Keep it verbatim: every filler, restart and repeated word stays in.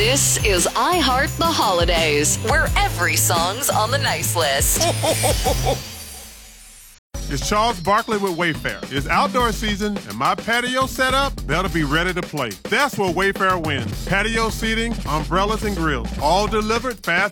This is iHeart the Holidays, where every song's on the nice list. It's Charles Barkley with Wayfair. It's outdoor season, and my patio setup better be ready to play. That's where Wayfair wins. Patio seating, umbrellas, and grills, all delivered fast